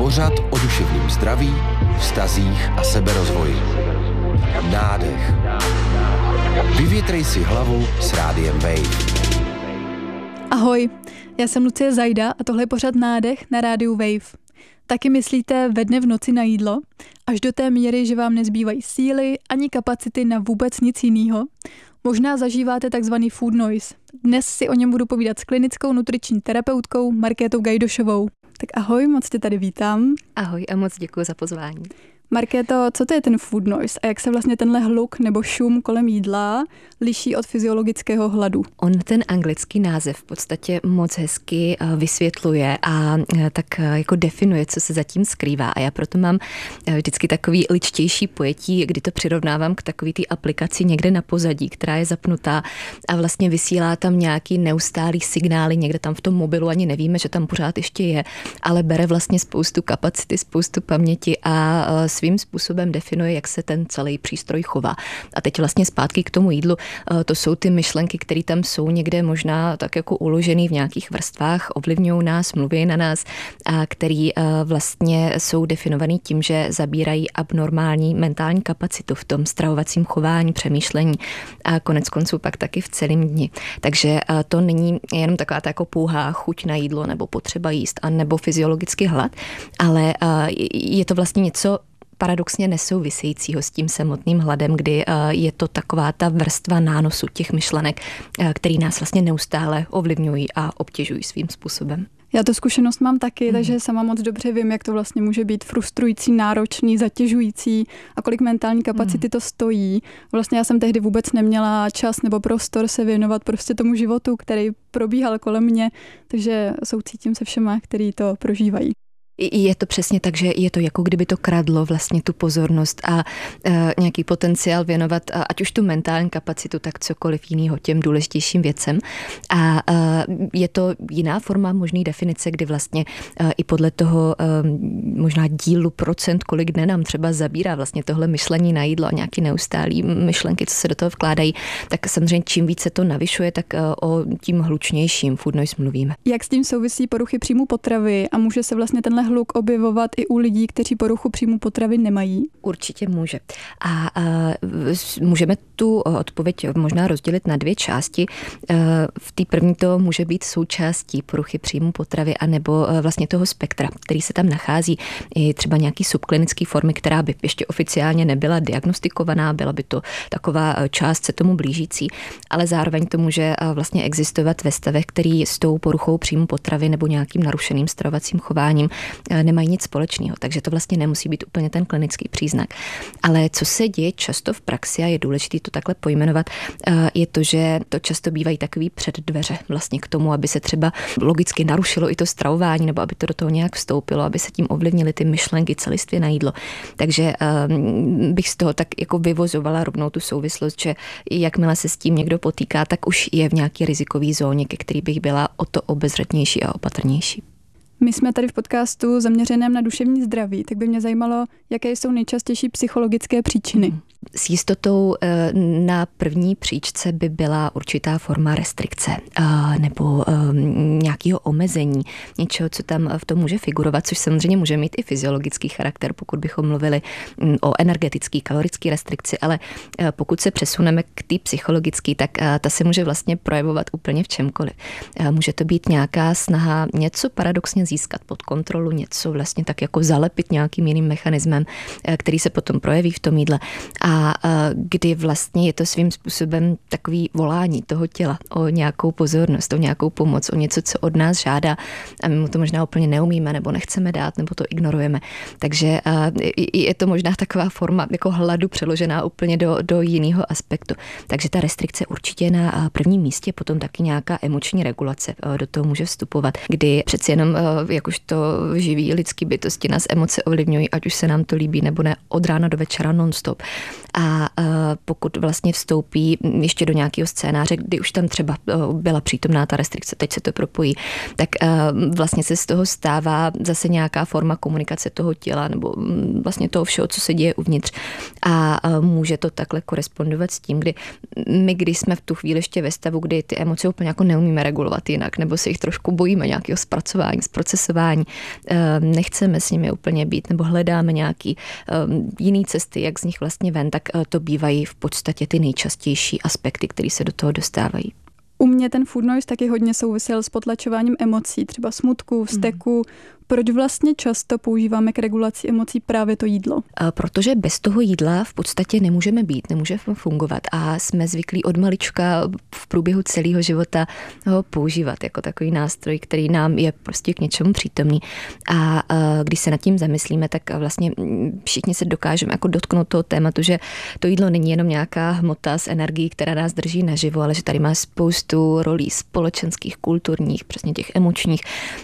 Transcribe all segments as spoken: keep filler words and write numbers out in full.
Pořad o duševním zdraví, vztazích a seberozvoji. Nádech. Vyvětrej si hlavu s rádiem Wave. Ahoj, já jsem Lucie Zajda a tohle je pořad Nádech na rádiu Wave. Taky myslíte ve dne v noci na jídlo? Až do té míry, že vám nezbývají síly ani kapacity na vůbec nic jiného? Možná zažíváte takzvaný food noise. Dnes si o něm budu povídat s klinickou nutriční terapeutkou Markétou Gajdošovou. Tak ahoj, moc tě tady vítám. Ahoj a moc děkuji za pozvání. Markéto, co to je ten food noise a jak se vlastně tenhle hluk nebo šum kolem jídla liší od fyziologického hladu? On ten anglický název v podstatě moc hezky vysvětluje a tak jako definuje, co se zatím skrývá. A já proto mám vždycky takový ličtější pojetí, kdy to přirovnávám k takový té aplikaci někde na pozadí, která je zapnutá a vlastně vysílá tam nějaký neustálý signály, někde tam v tom mobilu ani nevíme, že tam pořád ještě je, ale bere vlastně spoustu kapacity, spoustu paměti a svým způsobem definuje, jak se ten celý přístroj chová. A teď vlastně zpátky k tomu jídlu, to jsou ty myšlenky, které tam jsou někde možná tak jako uložený v nějakých vrstvách, ovlivňují nás, mluví na nás, a který vlastně jsou definovaný tím, že zabírají abnormální mentální kapacitu v tom stravovacím chování, přemýšlení a konec konců pak taky v celém dni. Takže to není jenom taková ta jako pouhá chuť na jídlo nebo potřeba jíst a nebo fyziologický hlad, ale je to vlastně něco paradoxně nesouvisejícího s tím samotným hladem, kdy je to taková ta vrstva nánosu těch myšlenek, který nás vlastně neustále ovlivňují a obtěžují svým způsobem. Já tu zkušenost mám taky, mm. takže sama moc dobře vím, jak to vlastně může být frustrující, náročný, zatěžující a kolik mentální kapacity mm. to stojí. Vlastně já jsem tehdy vůbec neměla čas nebo prostor se věnovat prostě tomu životu, který probíhal kolem mě, takže soucítím se všema, který to prožívají. Je to přesně tak, že je to jako kdyby to kradlo vlastně tu pozornost a e, nějaký potenciál věnovat, a, ať už tu mentální kapacitu, tak cokoliv jiného těm důležitějším věcem. A e, je to jiná forma možný definice, kdy vlastně e, i podle toho e, možná dílu procent, kolik dne nám třeba zabírá vlastně tohle myšlení na jídlo a nějaký neustálý myšlenky, co se do toho vkládají, tak samozřejmě čím více to navyšuje, tak e, o tím hlučnějším food noise mluvíme. Jak s tím souvisí poruchy příjmu potravy a může se vlastně tenhle hluk objevovat i u lidí, kteří poruchu příjmu potravy nemají? Určitě může. A, a můžeme tu odpověď možná rozdělit na dvě části. V té první to může být součástí poruchy příjmu potravy anebo vlastně toho spektra, který se tam nachází. I třeba nějaký subklinický formy, která by ještě oficiálně nebyla diagnostikovaná, byla by to taková část se tomu blížící, ale zároveň to může vlastně existovat ve stavech, který s tou poruchou příjmu potravy nebo nějakým narušeným stravovacím chováním nemají nic společného, takže to vlastně nemusí být úplně ten klinický příznak. Ale co se děje často v praxi, a je důležité to takhle pojmenovat, je to, že to často bývají takový předdveře vlastně k tomu, aby se třeba logicky narušilo i to stravování, nebo aby to do toho nějak vstoupilo, aby se tím ovlivnily ty myšlenky celistvě na jídlo. Takže um, bych z toho tak jako vyvozovala rovnou tu souvislost, že jakmile se s tím někdo potýká, tak už je v nějaké rizikové zóně, ke který bych byla o to obezřetnější a opatrnější. My jsme tady v podcastu zaměřeném na duševní zdraví, tak by mě zajímalo, jaké jsou nejčastější psychologické příčiny. S jistotou na první příčce by byla určitá forma restrikce nebo nějakého omezení, něčeho, co tam v tom může figurovat, což samozřejmě může mít i fyziologický charakter, pokud bychom mluvili o energetický, kalorický restrikci, ale pokud se přesuneme k té psychologické, tak ta se může vlastně projevovat úplně v čemkoliv. Může to být nějaká snaha něco paradoxně získat pod kontrolu, něco vlastně tak jako zalepit nějakým jiným mechanismem, který se potom projeví v tom jídle. A kdy vlastně je to svým způsobem takový volání toho těla o nějakou pozornost, o nějakou pomoc, o něco, co od nás žádá a my mu to možná úplně neumíme nebo nechceme dát nebo to ignorujeme. Takže je to možná taková forma jako hladu přeložená úplně do, do jiného aspektu. Takže ta restrikce určitě na prvním místě, potom taky nějaká emoční regulace do toho může vstupovat, kdy přeci jenom jakožto živý lidský bytosti nás emoce ovlivňují, ať už se nám to líbí nebo ne, od rána do večera non-stop. A pokud vlastně vstoupí ještě do nějakého scénáře, kdy už tam třeba byla přítomná ta restrikce, teď se to propojí, tak vlastně se z toho stává zase nějaká forma komunikace toho těla nebo vlastně toho všeho, co se děje uvnitř. A může to takhle korespondovat s tím, kdy my, když jsme v tu chvíli ještě ve stavu, kdy ty emoce úplně jako neumíme regulovat jinak, nebo se jich trošku bojíme nějakého zpracování, zprocesování, nechceme s nimi úplně být, nebo hledáme nějaký jiný cesty, jak z nich vlastně ven, tak to bývají v podstatě ty nejčastější aspekty, které se do toho dostávají. U mě ten food noise taky hodně souvisel s potlačováním emocí, třeba smutku, vzteku. Mm. Proč vlastně často používáme k regulaci emocí právě to jídlo? Protože bez toho jídla v podstatě nemůžeme být, nemůžeme fungovat a jsme zvyklí od malička v průběhu celého života ho používat jako takový nástroj, který nám je prostě k něčemu přítomný. A když se nad tím zamyslíme, tak vlastně všichni se dokážeme jako dotknout toho tématu, že to jídlo není jenom nějaká hmota s energií, která nás drží naživo, ale že tady má spoustu rolí společenských, kulturních, přesně těch emočních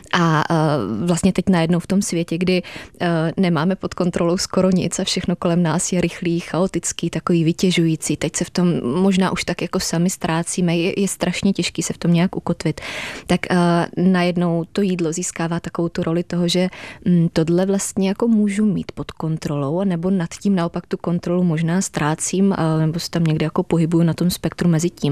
a vlastně teď najednou v tom světě, kdy uh, nemáme pod kontrolou skoro nic a všechno kolem nás je rychlý, chaotický, takový vytěžující. Teď se v tom možná už tak jako sami ztrácíme, je, je strašně těžký se v tom nějak ukotvit. Tak uh, najednou to jídlo získává takovou tu roli toho, že um, tohle vlastně jako můžu mít pod kontrolou, nebo nad tím naopak tu kontrolu možná ztrácím, uh, nebo se tam někde jako pohybuju na tom spektru mezi tím.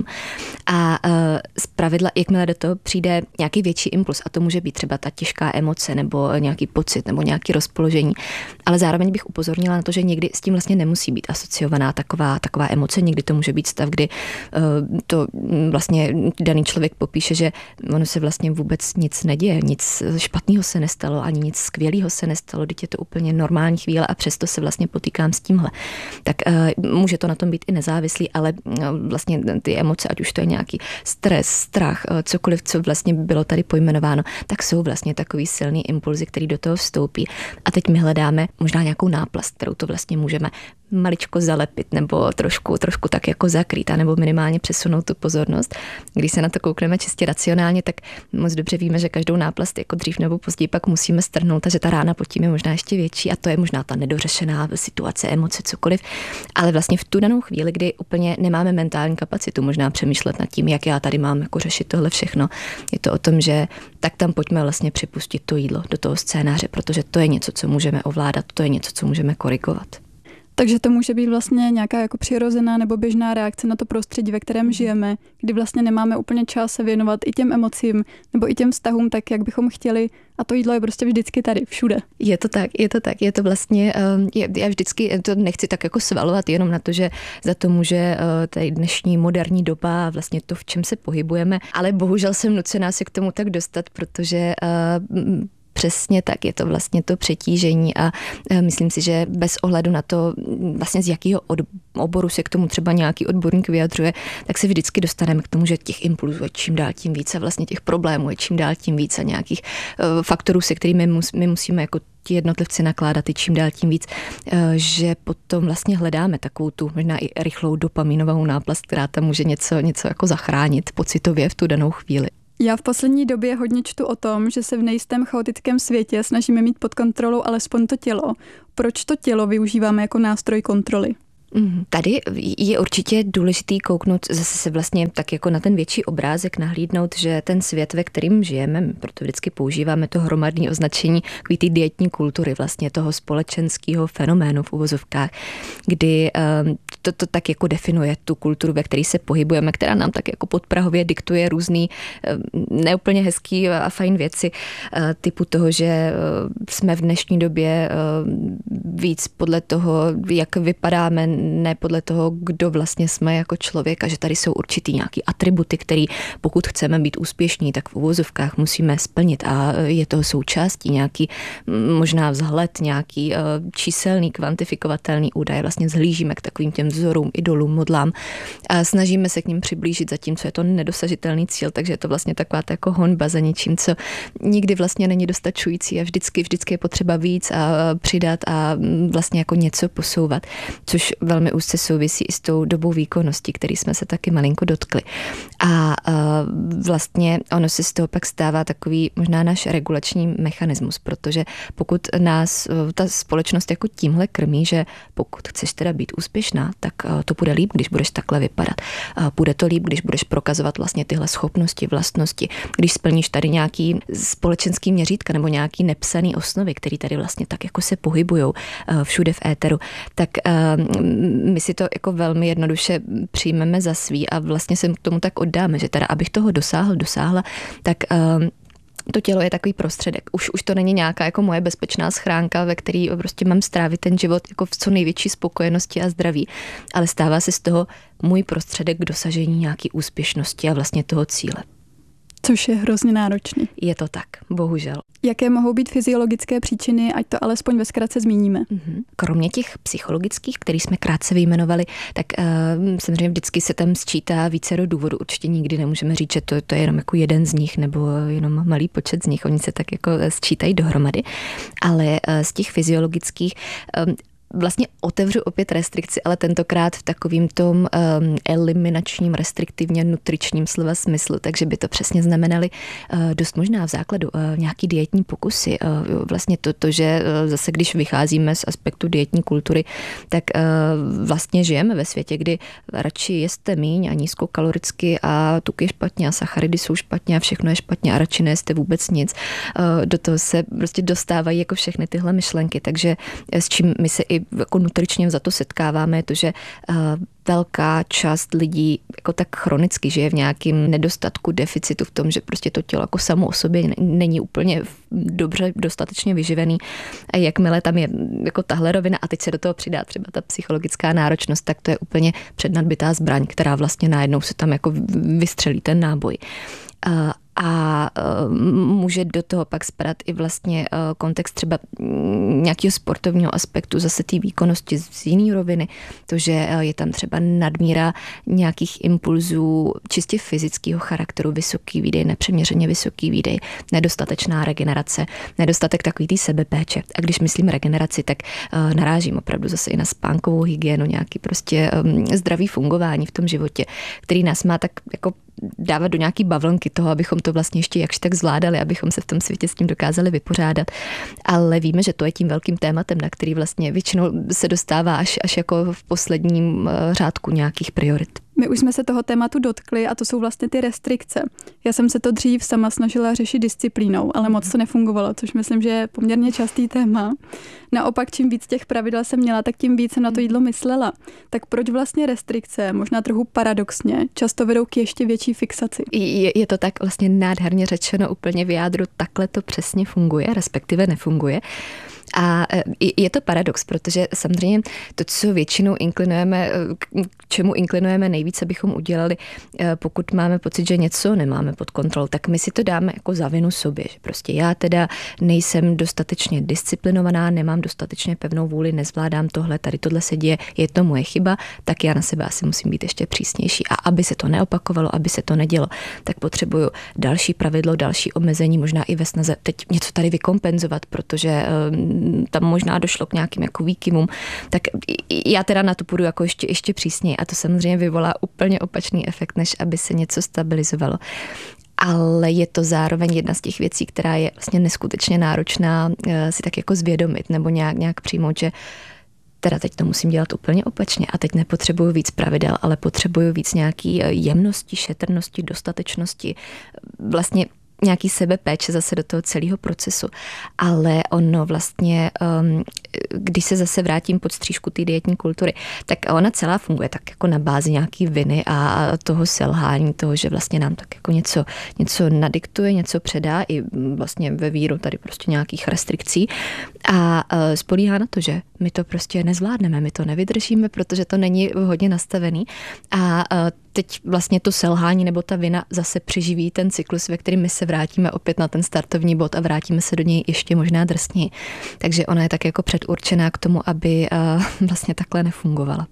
A uh, zpravidla, jakmile do toho přijde nějaký větší impuls, a to může být třeba ta těžká emoce, nebo nějaký pocit, nebo nějaký rozpoložení. Ale zároveň bych upozornila na to, že někdy s tím vlastně nemusí být asociovaná taková, taková emoce. Někdy to může být stav, kdy uh, to vlastně daný člověk popíše, že ono se vlastně vůbec nic neděje, nic špatného se nestalo, ani nic skvělého se nestalo, teď je to úplně normální chvíle a přesto se vlastně potýkám s tímhle. Tak uh, může to na tom být i nezávislý, ale uh, vlastně ty emoce, ať už to je nějaký stres, strach, uh, cokoliv, co vlastně bylo tady pojmenováno, tak jsou vlastně takový silný impulzy, který do toho vstoupí. A teď my hledáme možná nějakou náplast, kterou to vlastně můžeme maličko zalepit nebo trošku, trošku tak jako zakrýt a nebo minimálně přesunout tu pozornost. Když se na to koukneme čistě racionálně, tak moc dobře víme, že každou náplast jako dřív nebo později pak musíme strhnout a že ta rána pod tím je možná ještě větší a to je možná ta nedořešená situace, emoce, cokoliv. Ale vlastně v tu danou chvíli, kdy úplně nemáme mentální kapacitu možná přemýšlet nad tím, jak já tady mám jako řešit tohle všechno, je to o tom, že tak tam pojďme vlastně připustit to jídlo do toho scénáře, protože to je něco, co můžeme ovládat, to je něco, co můžeme korigovat. Takže to může být vlastně nějaká jako přirozená nebo běžná reakce na to prostředí, ve kterém žijeme, kdy vlastně nemáme úplně čas se věnovat i těm emocím nebo i těm vztahům tak, jak bychom chtěli. A to jídlo je prostě vždycky tady, všude. Je to tak, je to tak. Je to vlastně, já vždycky to nechci tak jako svalovat jenom na to, že za to může tady dnešní moderní doba a vlastně to, v čem se pohybujeme. Ale bohužel jsem nucená se k tomu tak dostat, protože přesně tak, je to vlastně to přetížení a myslím si, že bez ohledu na to, vlastně z jakého oboru se k tomu třeba nějaký odborník vyjadřuje, tak se vždycky dostaneme k tomu, že těch impulzů je čím dál tím více, vlastně těch problémů je čím dál tím více, nějakých faktorů, se kterými my musíme jako ti jednotlivci nakládat i čím dál tím víc, že potom vlastně hledáme takovou tu možná i rychlou dopaminovou náplast, která tam může něco, něco jako zachránit pocitově v tu danou chvíli. Já v poslední době hodně čtu o tom, že se v nejistém chaotickém světě snažíme mít pod kontrolou alespoň to tělo. Proč to tělo využíváme jako nástroj kontroly? Tady je určitě důležitý kouknout zase se vlastně tak jako na ten větší obrázek nahlídnout, že ten svět, ve kterým žijeme, proto vždycky používáme to hromadné označení takový ty dietní kultury, vlastně toho společenského fenoménu v uvozovkách, kdy to, to tak jako definuje tu kulturu, ve které se pohybujeme, která nám tak jako podprahově diktuje různý neúplně hezký a fajn věci, typu toho, že jsme v dnešní době víc podle toho, jak vypadáme, ne podle toho, kdo vlastně jsme jako člověk a že tady jsou určitý nějaký atributy, které pokud chceme být úspěšní, tak v uvozovkách musíme splnit a je toho součástí nějaký možná vzhled, nějaký číselný, kvantifikovatelný údaj. Vlastně zhlížíme k takovým těm vzorům, idolům, modlám a snažíme se k ním přiblížit, zatímco je to nedosažitelný cíl, takže je to vlastně taková jako honba za něčím, co nikdy vlastně není dostačující a vždycky, vždycky je potřeba víc a přidat a vlastně jako něco posouvat, což velmi úzce souvisí i s tou dobou výkonnosti, který jsme se taky malinko dotkli. A vlastně ono se z toho pak stává takový možná náš regulační mechanismus, protože pokud nás ta společnost jako tímhle krmí, že pokud chceš teda být úspěšná, tak to bude líp, když budeš takhle vypadat. Bude to líp, když budeš prokazovat vlastně tyhle schopnosti, vlastnosti, když splníš tady nějaký společenský měřítka nebo nějaký nepsaný osnovy, který tady vlastně tak jako se pohybujou všude v éteru, tak my si to jako velmi jednoduše přijmeme za svý a vlastně se tomu tak oddáme, že teda abych toho dosáhl, dosáhla, tak to tělo je takový prostředek. Už, už to není nějaká jako moje bezpečná schránka, ve který prostě mám strávit ten život jako v co největší spokojenosti a zdraví, ale stává se z toho můj prostředek k dosažení nějaký úspěšnosti a vlastně toho cíle. Což je hrozně náročný. Je to tak, bohužel. Jaké mohou být fyziologické příčiny, ať to alespoň ve zkratce zmíníme? Kromě těch psychologických, který jsme krátce vyjmenovali, tak uh, samozřejmě vždycky se tam sčítá vícero důvodů. Určitě nikdy nemůžeme říct, že to, to je jenom jako jeden z nich nebo jenom malý počet z nich. Oni se tak jako sčítají dohromady. Ale uh, z těch fyziologických um, vlastně otevřu opět restrikci, ale tentokrát v takovým tom um, eliminačním, restriktivně nutričním slova smyslu, takže by to přesně znamenaly uh, dost možná v základu uh, nějaký dietní pokusy. Uh, vlastně to, to že uh, zase když vycházíme z aspektu dietní kultury, tak uh, vlastně žijeme ve světě, kdy radši jeste míň a nízkokaloricky a tuk je špatně a sacharidy jsou špatně a všechno je špatně a radši nejeste vůbec nic. Uh, do toho se prostě dostávají jako všechny tyhle myšlenky, takže s čím my se i jako nutričně za to setkáváme, je to, že uh, velká část lidí jako tak chronicky žije v nějakém nedostatku, deficitu v tom, že prostě to tělo jako samo o sobě není úplně dobře dostatečně vyživený. A jakmile tam je jako tahle rovina a teď se do toho přidá třeba ta psychologická náročnost, tak to je úplně přednadbytá zbraň, která vlastně najednou se tam jako vystřelí ten náboj. Uh, A může do toho pak spadat i vlastně kontext třeba nějakého sportovního aspektu, zase té výkonnosti z jiné roviny, to, že je tam třeba nadmíra nějakých impulzů čistě fyzického charakteru, vysoký výdej, nepřeměřeně vysoký výdej, nedostatečná regenerace, nedostatek takový té sebepéče. A když myslím regeneraci, tak narážím opravdu zase i na spánkovou hygienu, nějaký prostě zdravý fungování v tom životě, který nás má tak jako dávat do nějaký bavlnky toho, abychom to vlastně ještě jakž tak zvládali, abychom se v tom světě s tím dokázali vypořádat. Ale víme, že to je tím velkým tématem, na který vlastně většinou se dostává až, až jako v posledním řádku nějakých priorit. My už jsme se toho tématu dotkli a to jsou vlastně ty restrikce. Já jsem se to dřív sama snažila řešit disciplínou, ale moc to nefungovalo, což myslím, že je poměrně častý téma. Naopak, čím víc těch pravidel jsem měla, tak tím víc jsem na to jídlo myslela. Tak proč vlastně restrikce, možná trochu paradoxně, často vedou k ještě větší fixaci? Je, je to tak vlastně nádherně řečeno úplně v jádru, takhle to přesně funguje, respektive nefunguje. A je to paradox, protože samozřejmě to, co většinou inklinujeme, k čemu inklinujeme nejvíce, abychom udělali, pokud máme pocit, že něco nemáme pod kontrolou, tak my si to dáme jako za vinu sobě, že prostě já teda nejsem dostatečně disciplinovaná, nemám dostatečně pevnou vůli, nezvládám tohle, tady tohle se děje, je to moje chyba, tak já na sebe asi musím být ještě přísnější. A aby se to neopakovalo, aby se to nedělo, tak potřebuju další pravidlo, další omezení, možná i ve snaze teď něco tady vykompenzovat, protože tam možná došlo k nějakým jako výkyvům, tak já teda na to půjdu jako ještě, ještě přísněji a to samozřejmě vyvolá úplně opačný efekt, než aby se něco stabilizovalo. Ale je to zároveň jedna z těch věcí, která je vlastně neskutečně náročná si tak jako zvědomit nebo nějak, nějak přijmout, že teda teď to musím dělat úplně opačně a teď nepotřebuju víc pravidel, ale potřebuju víc nějaký jemnosti, šetrnosti, dostatečnosti, vlastně nějaký sebepéče zase do toho celého procesu. Ale ono vlastně, když se zase vrátím pod střížku té dietní kultury, tak ona celá funguje tak jako na bázi nějaký viny a toho selhání, toho, že vlastně nám tak jako něco, něco nadiktuje, něco předá i vlastně ve víru tady prostě nějakých restrikcí a spolíhá na to, že my to prostě nezvládneme, my to nevydržíme, protože to není vhodně nastavený a teď vlastně to selhání nebo ta vina zase přeživí ten cyklus, ve kterém my se vrátíme opět na ten startovní bod a vrátíme se do něj ještě možná drsněji. Takže ona je tak jako předurčená k tomu, aby vlastně takhle nefungovala.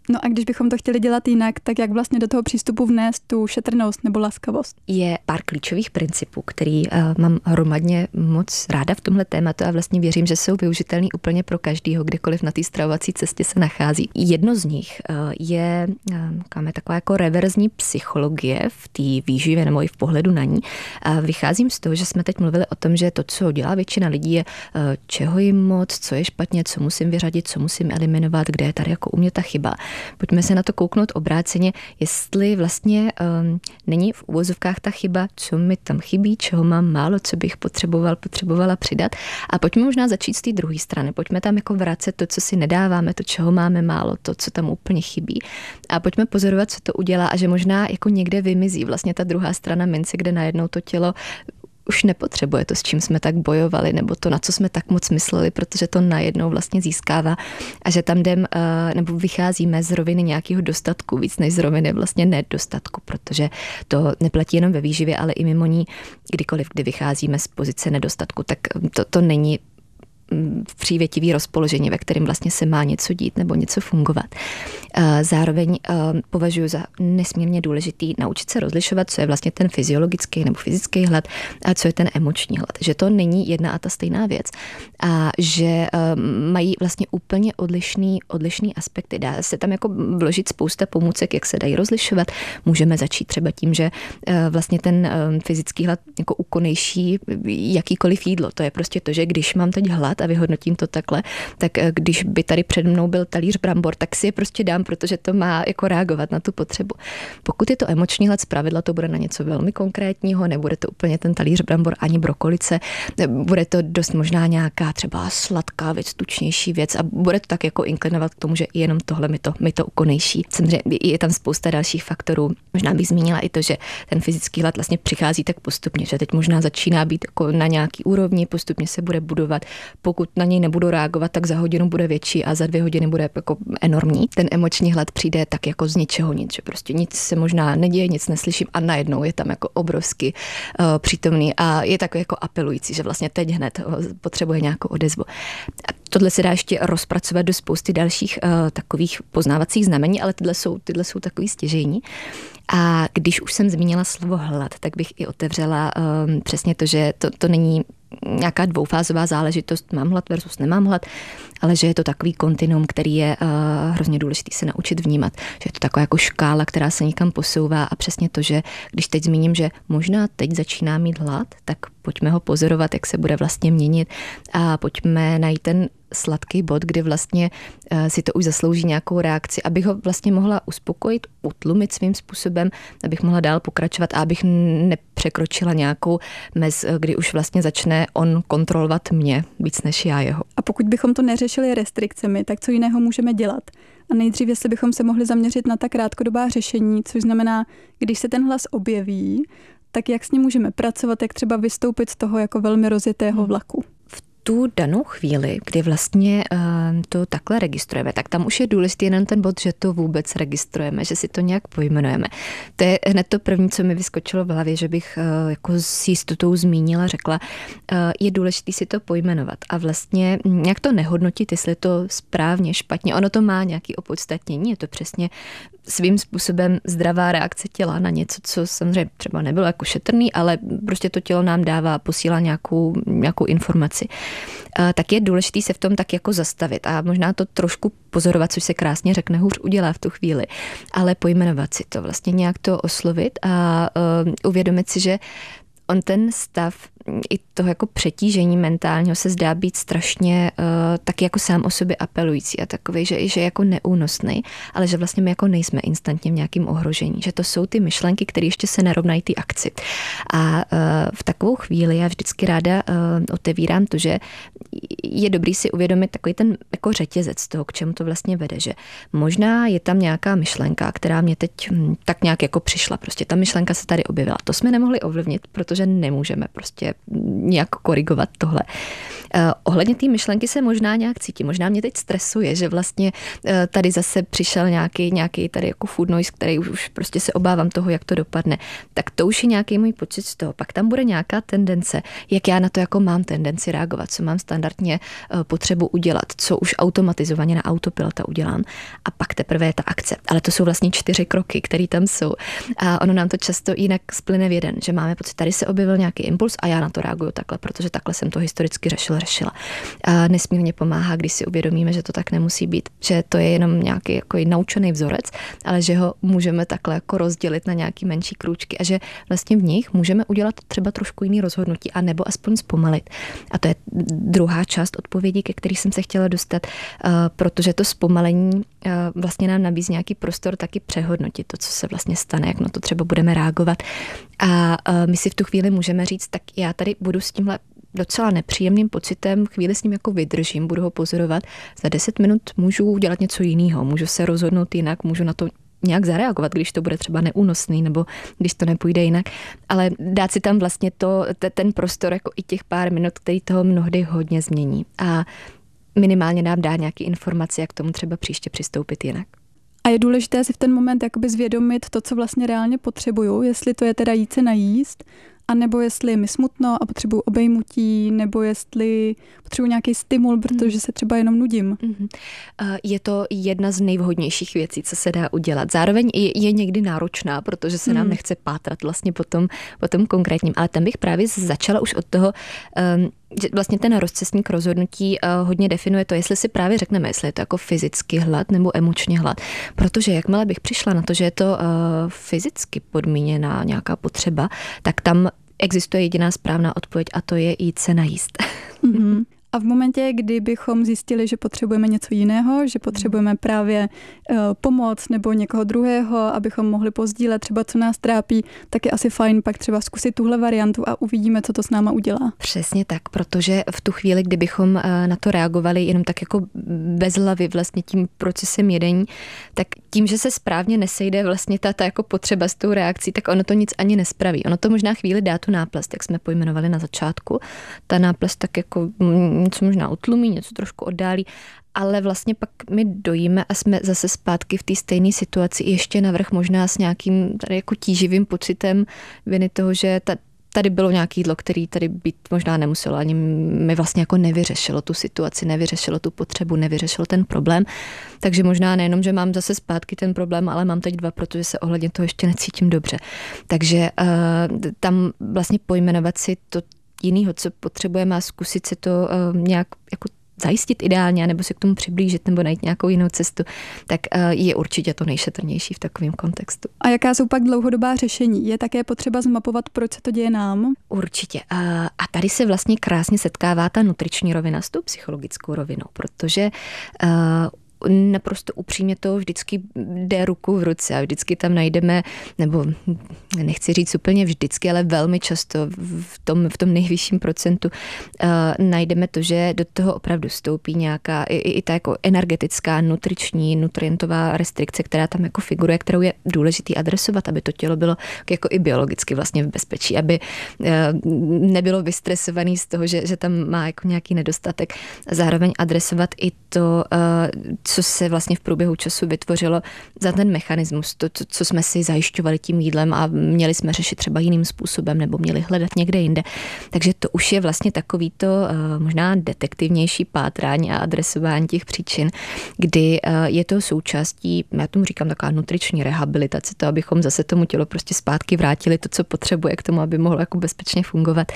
No a když bychom to chtěli dělat jinak, tak jak vlastně do toho přístupu vnést tu šetrnost nebo laskavost? Je pár klíčových principů, který uh, mám hromadně moc ráda v tomhle tématu a vlastně věřím, že jsou využitelný úplně pro každýho, kdekoliv na té stravovací cestě se nachází. Jedno z nich uh, je uh, taková jako reverzní psychologie v té výživě nebo i v pohledu na ní. Uh, vycházím z toho, že jsme teď mluvili o tom, že to, co dělá většina lidí, je uh, čeho jim moc, co je špatně, co musím vyřadit, co musím eliminovat, kde je tady jako u mě ta chyba. Pojďme se na to kouknout obráceně, jestli vlastně um, není v uvozovkách ta chyba, co mi tam chybí, čeho mám málo, co bych potřeboval, potřebovala přidat. A pojďme možná začít z té druhé strany. Pojďme tam jako vracet to, co si nedáváme, to, čeho máme málo, to, co tam úplně chybí. A pojďme pozorovat, co to udělá a že možná jako někde vymizí vlastně ta druhá strana mince, kde najednou to tělo už nepotřebuje to, s čím jsme tak bojovali, nebo to, na co jsme tak moc mysleli, protože to najednou vlastně získává a že tam jdem, nebo vycházíme z roviny nějakého dostatku, víc než z roviny vlastně nedostatku, protože to neplatí jenom ve výživě, ale i mimo ní, kdykoliv, kdy vycházíme z pozice nedostatku, tak to, to není v přívětivý rozpoložení, ve kterém vlastně se má něco dít nebo něco fungovat. Zároveň považuji za nesmírně důležitý naučit se rozlišovat, co je vlastně ten fyziologický nebo fyzický hlad a co je ten emoční hlad. Že to není jedna a ta stejná věc. A že mají vlastně úplně odlišný, odlišný aspekty. Dá se tam jako vložit spousta pomůcek, jak se dají rozlišovat. Můžeme začít třeba tím, že vlastně ten fyzický hlad jako úkonnější jakýkoliv jídlo. To je prostě to, že když mám teď hlad a vyhodnotím to takhle, tak když by tady před mnou byl talíř brambor, tak si je prostě dám, protože to má jako reagovat na tu potřebu. Pokud je to emoční hlad, zpravidla to bude na něco velmi konkrétního, nebude to úplně ten talíř brambor ani brokolice, bude to dost možná nějaká třeba sladká věc, tučnější věc a bude to tak jako inklinovat k tomu, že i jenom tohle mi to, mi to ukonejší. Samozřejmě je tam spousta dalších faktorů. Možná bych zmínila i to, že ten fyzický hlad vlastně přichází tak postupně, že teď možná začíná být jako na nějaký úrovni, postupně se bude budovat. Pokud na něj nebudu reagovat, tak za hodinu bude větší a za dvě hodiny bude jako enormní. Ten emoční hlad přijde tak jako z ničeho nic, že prostě nic se možná neděje, nic neslyším a najednou je tam jako obrovsky uh, přítomný a je takový jako apelující, že vlastně teď hned potřebuje nějakou odezvu. A tohle se dá ještě rozpracovat do spousty dalších uh, takových poznávacích znamení, ale tyhle jsou, tyhle jsou takový stěžejní. A když už jsem zmínila slovo hlad, tak bych i otevřela um, přesně to, že to, to není nějaká dvoufázová záležitost, mám hlad versus nemám hlad, ale že je to takový kontinuum, který je uh, hrozně důležitý se naučit vnímat. Že je to taková jako škála, která se někam posouvá a přesně to, že když teď zmíním, že možná teď začíná mít hlad, tak pojďme ho pozorovat, jak se bude vlastně měnit a pojďme najít ten sladký bod, kdy vlastně uh, si to už zaslouží nějakou reakci, abych ho vlastně mohla uspokojit, utlumit svým způsobem, abych mohla dál pokračovat a abych nepřekročila nějakou mez, kdy už vlastně začne on kontrolovat mě víc než já jeho. A pokud bychom to neřešili restrikcemi, tak co jiného můžeme dělat? A nejdřív, jestli bychom se mohli zaměřit na ta krátkodobá řešení, což znamená, když se ten hlas objeví, tak jak s ním můžeme pracovat, jak třeba vystoupit z toho jako velmi rozjetého vlaku? Tu danou chvíli, kdy vlastně uh, to takhle registrujeme, tak tam už je důležitý jenom ten bod, že to vůbec registrujeme, že si to nějak pojmenujeme. To je hned to první, co mi vyskočilo v hlavě, že bych uh, jako s jistotou zmínila, řekla, uh, je důležitý si to pojmenovat a vlastně nějak to nehodnotit, jestli je to správně, špatně. Ono to má nějaký opodstatnění, je to přesně svým způsobem zdravá reakce těla na něco, co samozřejmě třeba nebylo jako šetrný, ale prostě to tělo nám dává, posílá nějakou, nějakou informaci. Tak je důležité se v tom tak jako zastavit a možná to trošku pozorovat, což se krásně řekne, hůř udělá v tu chvíli, ale pojmenovat si to, vlastně nějak to oslovit a uh, uvědomit si, že on ten stav i toho jako přetížení mentálního se zdá být strašně uh, taky jako sám o sobě apelující a takovej, že, že jako neúnosný, ale že vlastně my jako nejsme instantně v nějakým ohrožení, že to jsou ty myšlenky, které ještě se nerovnají ty akci. A uh, v takovou chvíli já vždycky ráda uh, otevírám to, že je dobrý si uvědomit takový ten jako řetězec toho, k čemu to vlastně vede, že možná je tam nějaká myšlenka, která mě teď hm, tak nějak jako přišla, prostě ta myšlenka se tady objevila. To jsme nemohli ovlivnit, protože nemůžeme prostě nějak korigovat tohle. Uh, ohledně té myšlenky se možná nějak cítím. Možná mě teď stresuje, že vlastně uh, tady zase přišel nějaký, nějaký tady jako food noise, který už, už prostě se obávám toho, jak to dopadne. Tak to už je nějaký můj pocit z toho. Pak tam bude nějaká tendence, jak já na to jako mám tendenci reagovat, co mám standardně uh, potřebu udělat, co už automatizovaně na autopilota udělám. A pak teprve je ta akce. Ale to jsou vlastně čtyři kroky, které tam jsou. A ono nám to často jinak splyne v jeden, že máme pocit, tady se objevil nějaký impuls a já na to reaguju takhle, protože takhle jsem to historicky řešila, řešila. A nesmírně pomáhá, když si uvědomíme, že to tak nemusí být, že to je jenom nějaký jako naučený vzorec, ale že ho můžeme takhle jako rozdělit na nějaký menší krůčky a že vlastně v nich můžeme udělat třeba trošku jiný rozhodnutí a nebo aspoň zpomalit. A to je druhá část odpovědí, ke který jsem se chtěla dostat, protože to zpomalení vlastně nám nabízí nějaký prostor taky přehodnotit to, co se vlastně stane, jak na to třeba budeme reagovat. A my si v tu chvíli můžeme říct, tak já tady budu s tímhle docela nepříjemným pocitem, chvíli s ním jako vydržím, budu ho pozorovat. Za deset minut můžu udělat něco jiného, můžu se rozhodnout jinak, můžu na to nějak zareagovat, když to bude třeba neúnosný nebo když to nepůjde jinak, ale dát si tam vlastně to, ten prostor jako i těch pár minut, který toho mnohdy hodně změní a minimálně nám dá nějaké informace, jak k tomu třeba příště přistoupit jinak. A je důležité si v ten moment jakoby zvědomit to, co vlastně reálně potřebuju, jestli to je teda jít se najíst, a nebo jestli je mi smutno a potřebuju obejmutí, nebo jestli potřebuju nějaký stimul, protože se třeba jenom nudím. Je to jedna z nejvhodnějších věcí, co se dá udělat. Zároveň je, je někdy náročná, protože se nám nechce pátrat vlastně po tom, po tom konkrétním. Ale tam bych právě začala už od toho, um, že vlastně ten rozcestník rozhodnutí uh, hodně definuje to, jestli si právě řekneme, jestli je to jako fyzicky hlad nebo emočně hlad. Protože jakmile bych přišla na to, že je to uh, fyzicky podmíněná nějaká potřeba, tak tam existuje jediná správná odpověď a to je jít se najíst. Mm-hmm. A v momentě, kdy bychom zjistili, že potřebujeme něco jiného, že potřebujeme právě uh, pomoc nebo někoho druhého, abychom mohli pozdílet třeba, co nás trápí, tak je asi fajn pak třeba zkusit tuhle variantu a uvidíme, co to s náma udělá. Přesně tak, protože v tu chvíli, kdybychom uh, na to reagovali jenom tak jako bez hlavy vlastně tím procesem jedení, tak tím, že se správně nesejde vlastně ta, ta jako potřeba s tou reakcí, tak ono to nic ani nespraví. Ono to možná chvíli dá tu náplast, jak jsme pojmenovali na začátku. Ta náplast tak jako něco možná utlumí, něco trošku oddálí, ale vlastně pak my dojíme a jsme zase zpátky v té stejné situaci ještě navrch možná s nějakým tady jako tíživým pocitem viny toho, že ta, tady bylo nějaký jídlo, který tady být možná nemuselo, ani mi vlastně jako nevyřešilo tu situaci, nevyřešilo tu potřebu, nevyřešilo ten problém. Takže možná nejenom, že mám zase zpátky ten problém, ale mám teď dva, protože se ohledně toho ještě necítím dobře. Takže uh, tam vlastně pojmenovat si to jinýho, co potřebujeme a zkusit se to uh, nějak jako zajistit ideálně, nebo se k tomu přiblížit, nebo najít nějakou jinou cestu, tak uh, je určitě to nejšetrnější v takovém kontextu. A jaká jsou pak dlouhodobá řešení? Je také potřeba zmapovat, proč se to děje nám? Určitě. Uh, a tady se vlastně krásně setkává ta nutriční rovina s tou psychologickou rovinou, protože uh, naprosto upřímně to vždycky jde ruku v ruce a vždycky tam najdeme, nebo nechci říct úplně vždycky, ale velmi často v tom, v tom nejvyšším procentu uh, najdeme to, že do toho opravdu vstoupí nějaká i, i ta jako energetická, nutriční, nutrientová restrikce, která tam jako figuruje, kterou je důležitý adresovat, aby to tělo bylo jako i biologicky vlastně v bezpečí, aby uh, nebylo vystresovaný z toho, že, že tam má jako nějaký nedostatek. Zároveň adresovat i to, uh, co se vlastně v průběhu času vytvořilo za ten mechanismus, to, to, co jsme si zajišťovali tím jídlem a měli jsme řešit třeba jiným způsobem nebo měli hledat někde jinde. Takže to už je vlastně takový to uh, možná detektivnější pátrání a adresování těch příčin, kdy uh, je to součástí, já tomu říkám taková nutriční rehabilitace, to, abychom zase tomu tělo prostě zpátky vrátili to, co potřebuje k tomu, aby mohlo jako bezpečně fungovat.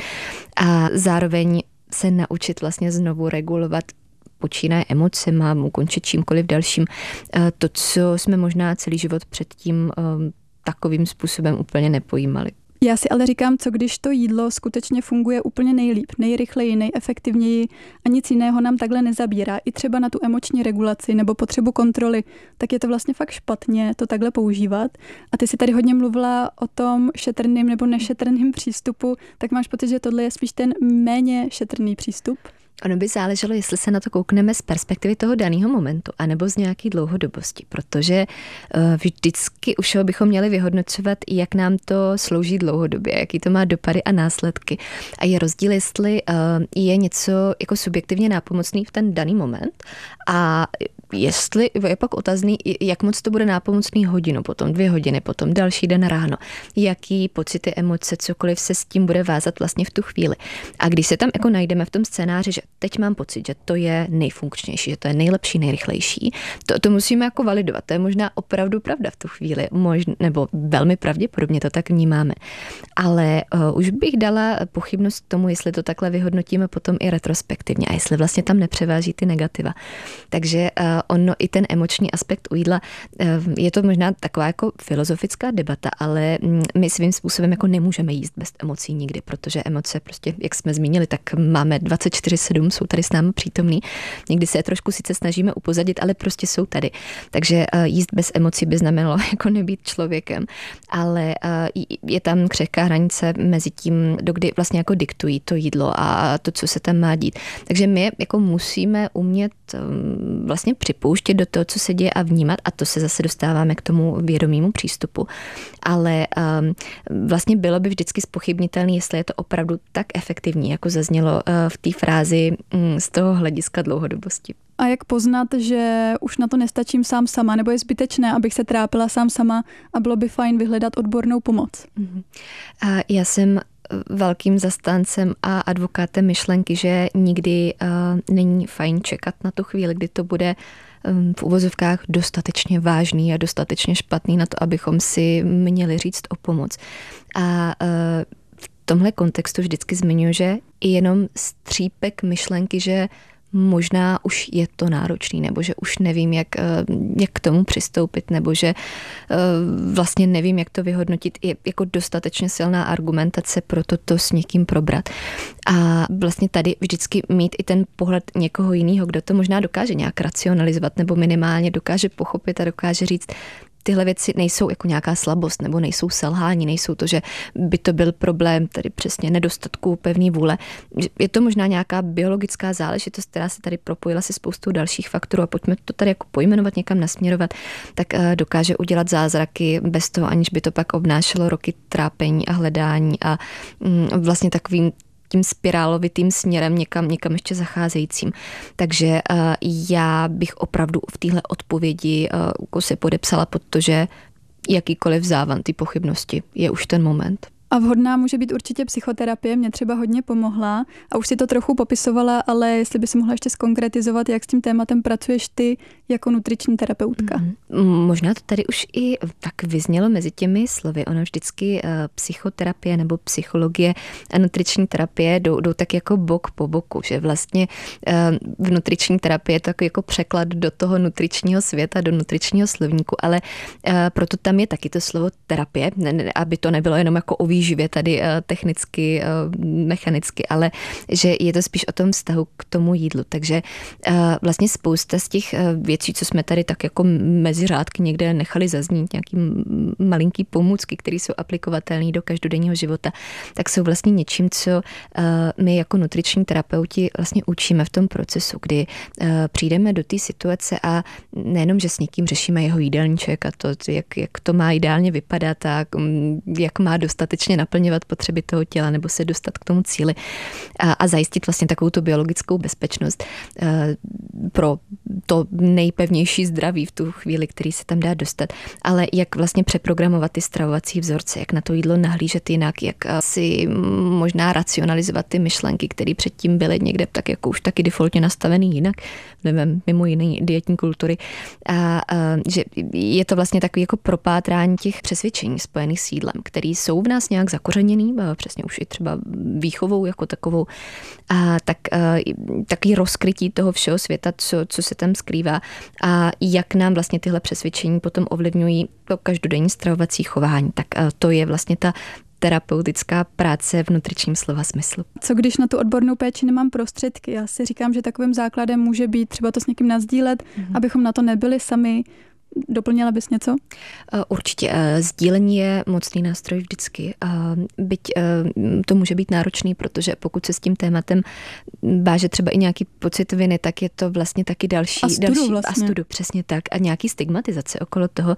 A zároveň se naučit vlastně znovu regulovat počínaje emocema, ukončit čímkoliv dalším. To, co jsme možná celý život předtím takovým způsobem úplně nepojímali. Já si ale říkám, co když to jídlo skutečně funguje úplně nejlíp, nejrychleji, nejefektivněji a nic jiného nám takhle nezabírá. I třeba na tu emoční regulaci nebo potřebu kontroly, tak je to vlastně fakt špatně to takhle používat. A ty si tady hodně mluvila o tom šetrným nebo nešetrným přístupu, tak máš pocit, že tohle je spíš ten méně šetrný přístup? Ono by záleželo, jestli se na to koukneme z perspektivy toho daného momentu, anebo z nějaký dlouhodobosti, protože vždycky už bychom měli vyhodnocovat, jak nám to slouží dlouhodobě, jaký to má dopady a následky. A je rozdíl, jestli je něco jako subjektivně nápomocný v ten daný moment a jestli je pak otazný, jak moc to bude nápomocný hodinu, potom dvě hodiny, potom další den ráno, jaký pocity, emoce, cokoliv se s tím bude vázat vlastně v tu chvíli. A když se tam jako najdeme v tom scénáři, že teď mám pocit, že to je nejfunkčnější, že to je nejlepší, nejrychlejší, to, to musíme jako validovat. To je možná opravdu pravda v tu chvíli, možná, nebo velmi pravděpodobně to tak vnímáme. Ale uh, už bych dala pochybnost tomu, jestli to takhle vyhodnotíme potom i retrospektivně a jestli vlastně tam nepřeváží ty negativa. Takže uh, ono i ten emoční aspekt u jídla, uh, je to možná taková jako filozofická debata, ale my svým způsobem jako nemůžeme jíst bez emocí nikdy, protože emoce prostě, jak jsme zmínili, tak máme dvacet čtyři sedm, jsou tady s námi přítomný. Někdy se je trošku sice snažíme upozadit, ale prostě jsou tady. Takže uh, jíst bez emocí by znamenalo jako nebýt člověkem, ale uh, je tam křehká hranice mezi tím, dokdy vlastně jako diktují to jídlo a to, co se tam má dít. Takže my jako musíme umět um, vlastně připouštět do toho, co se děje a vnímat, a to se zase dostáváme k tomu vědomému přístupu. Ale um, vlastně bylo by vždycky zpochybnitelné, jestli je to opravdu tak efektivní, jako zaznělo uh, v té frázi um, z toho hlediska dlouhodobosti. A jak poznat, že už na to nestačím sám sama, nebo je zbytečné, abych se trápila sám sama a bylo by fajn vyhledat odbornou pomoc? Mm-hmm. A já jsem velkým zastáncem a advokátem myšlenky, že nikdy uh, není fajn čekat na tu chvíli, kdy to bude um, v uvozovkách dostatečně vážný a dostatečně špatný na to, abychom si měli říct o pomoc. A uh, v tomhle kontextu vždycky zmiňuji, že i jenom střípek myšlenky, že možná už je to náročný, nebo že už nevím, jak, jak k tomu přistoupit, nebo že vlastně nevím, jak to vyhodnotit, je jako dostatečně silná argumentace pro to, to s někým probrat. A vlastně tady vždycky mít i ten pohled někoho jiného, kdo to možná dokáže nějak racionalizovat, nebo minimálně dokáže pochopit a dokáže říct, tyhle věci nejsou jako nějaká slabost nebo nejsou selhání, nejsou to, že by to byl problém tady přesně nedostatku pevné vůle. Je to možná nějaká biologická záležitost, která se tady propojila se spoustou dalších faktorů a pojďme to tady jako pojmenovat, někam nasměrovat, tak dokáže udělat zázraky bez toho, aniž by to pak obnášelo roky trápení a hledání a vlastně takovým tím spirálovitým směrem někam, někam ještě zacházejícím. Takže uh, já bych opravdu v téhle odpovědi uh, se podepsala pod to, že jakýkoliv závan ty pochybnosti je už ten moment. A vhodná může být určitě psychoterapie, mě třeba hodně pomohla a už si to trochu popisovala, ale jestli by si mohla ještě zkonkretizovat, jak s tím tématem pracuješ ty jako nutriční terapeutka. Mm, možná to tady už i tak vyznělo mezi těmi slovy. Ono vždycky uh, psychoterapie nebo psychologie a nutriční terapie jdou, jdou tak jako bok po boku, že vlastně uh, v nutriční terapii je to jako, jako překlad do toho nutričního světa, do nutričního slovníku, ale uh, proto tam je taky to slovo terapie, ne, ne, aby to nebylo jenom jako o výživě tady uh, technicky, uh, mechanicky, ale že je to spíš o tom vztahu k tomu jídlu. Takže uh, vlastně spousta z těch uh, věcí, co jsme tady tak jako mezi řádky někde nechali zaznít, nějaký malinký pomůcky, které jsou aplikovatelné do každodenního života, tak jsou vlastně něčím, co uh, my jako nutriční terapeuti vlastně učíme v tom procesu, kdy uh, přijdeme do té situace a nejenom, že s někým řešíme jeho jídelníček a to, jak, jak to má ideálně vypadat a um, jak má dostatečně naplňovat potřeby toho těla nebo se dostat k tomu cíli a, a zajistit vlastně takovou tu biologickou bezpečnost uh, pro to nejpevnější zdraví v tu chvíli, který se tam dá dostat, ale jak vlastně přeprogramovat ty stravovací vzorce, jak na to jídlo nahlížet jinak, jak si možná racionalizovat ty myšlenky, které předtím byly někde tak jako už taky defaultně nastavený jinak, nevím, mimo jiné dietní kultury. A, a že je to vlastně takový jako propátrání těch přesvědčení spojených s jídlem, které jsou v nás nějak zakořeněný, přesně už i třeba výchovou jako takovou. A tak a, taky rozkrytí toho všeho světa, co, co se tam skrývá a jak nám vlastně tyhle přesvědčení potom ovlivňují to každodenní stravovací chování. Tak to je vlastně ta terapeutická práce v nutričním slova smyslu. Co když na tu odbornou péči nemám prostředky? Já si říkám, že takovým základem může být třeba to s někým nasdílet, mm-hmm. abychom na to nebyli sami. Doplnila bys něco? Určitě. Sdílení je mocný nástroj vždycky. Byť to může být náročný, protože pokud se s tím tématem váže třeba i nějaký pocit viny, tak je to vlastně taky další... A studu další, vlastně. A studu, přesně tak. A nějaký stigmatizace okolo toho,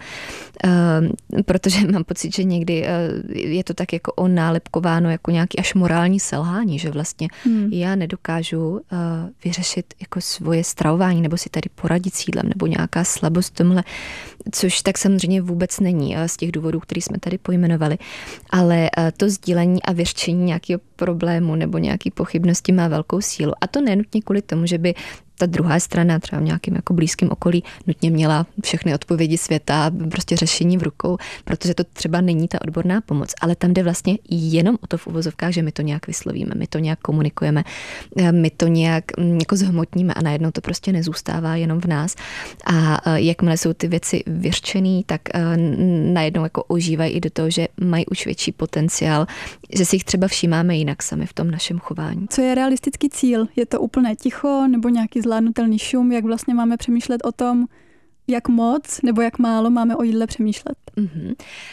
protože mám pocit, že někdy je to tak jako onálepkováno jako nějaký až morální selhání, že vlastně hmm. já nedokážu vyřešit jako svoje stravování nebo si tady poradit s jídlem nebo nějaká slabost v tomhle, což tak samozřejmě vůbec není z těch důvodů, který jsme tady pojmenovali, ale to sdílení a vyřčení nějakého problému nebo nějaký pochybnosti má velkou sílu. A to nenutně kvůli tomu, že by ta druhá strana třeba v nějakém jako blízkém okolí nutně měla všechny odpovědi světa, prostě řešení v rukou, protože to třeba není ta odborná pomoc, ale tam jde vlastně jenom o to v uvozovkách, že my to nějak vyslovíme, my to nějak komunikujeme, my to nějak jako zhmotníme a najednou to prostě nezůstává jenom v nás. A jakmile jsou ty věci vyřčený, tak najednou jako ožívají i do toho, že mají už větší potenciál, že si jich třeba všímáme jinak sami v tom našem chování. Co je realistický cíl? Je to úplné ticho nebo nějaký zvládnutelný šum? Jak vlastně máme přemýšlet o tom, jak moc nebo jak málo máme o jídle přemýšlet? Mm-hmm.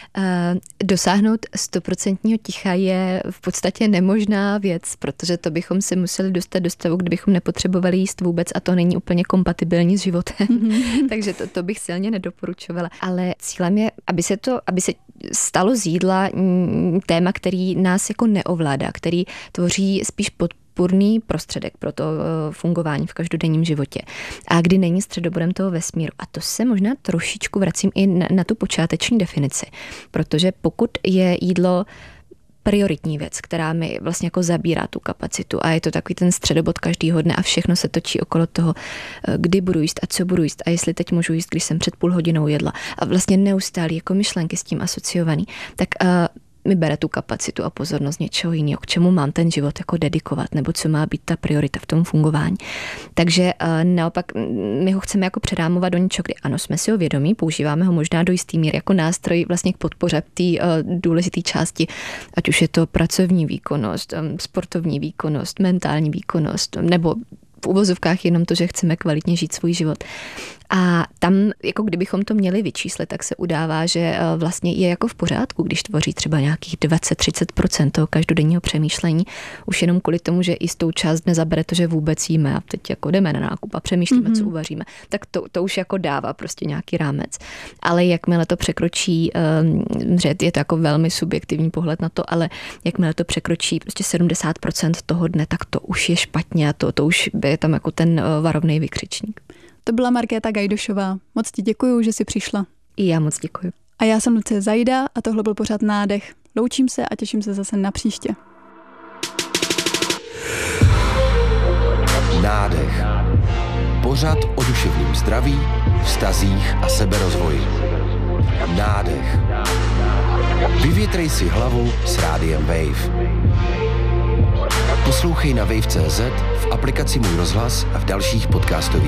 Uh, dosáhnout stoprocentního ticha je v podstatě nemožná věc, protože to bychom se museli dostat do stavu, kdybychom nepotřebovali jíst vůbec a to není úplně kompatibilní s životem. Mm-hmm. Takže to, to bych silně nedoporučovala. Ale cílem je, aby se to, aby se stalo z jídla téma, který nás jako neovládá, který tvoří spíš pod podpůrný prostředek pro to fungování v každodenním životě. A kdy není středobodem toho vesmíru. A to se možná trošičku vracím i na, na tu počáteční definici. Protože pokud je jídlo prioritní věc, která mi vlastně jako zabírá tu kapacitu a je to takový ten středobod každýho dne a všechno se točí okolo toho, kdy budu jíst a co budu jíst a jestli teď můžu jíst, když jsem před půl hodinou jedla a vlastně neustálý jako myšlenky s tím asociovaný, tak uh, mi bere tu kapacitu a pozornost něčeho jiného, k čemu mám ten život jako dedikovat, nebo co má být ta priorita v tom fungování. Takže naopak my ho chceme jako předámovat do něčeho, kdy ano, jsme si ho vědomí, používáme ho možná do jistý míry jako nástroj vlastně k podpoře té důležité části, ať už je to pracovní výkonnost, sportovní výkonnost, mentální výkonnost, nebo v uvozovkách jenom to, že chceme kvalitně žít svůj život. A tam, jako kdybychom to měli vyčíslit, tak se udává, že vlastně je jako v pořádku, když tvoří třeba nějakých dvacet až třicet procent toho každodenního přemýšlení, už jenom kvůli tomu, že jistou část dne zabere to, že vůbec jíme a teď jako jdeme na nákup a přemýšlíme, mm-hmm. co uvaříme, tak to, to už jako dává prostě nějaký rámec. Ale jakmile to překročí, že je to jako velmi subjektivní pohled na to, ale jakmile to překročí prostě sedmdesát procent toho dne, tak to už je špatně a to, to už je tam jako ten varovný vykřičník. To byla Markéta Gajdošová. Moc ti děkuju, že jsi přišla. I já moc děkuju. A já jsem Lucie Zajda a tohle byl pořad Nádech. Loučím se a těším se zase na příště. Nádech. Pořad o duševním zdraví, vztazích a seberozvoji. Nádech. Vyvětrej si hlavu s rádiem Wave. Poslouchej na wave tečka cé zet, v aplikaci Můj rozhlas a v dalších podcastových